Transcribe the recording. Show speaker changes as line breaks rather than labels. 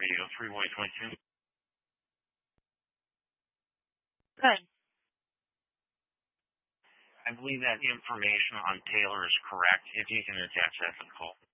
803-122.
Good.
I believe that information on Taylor is correct. If you can attach that to the call.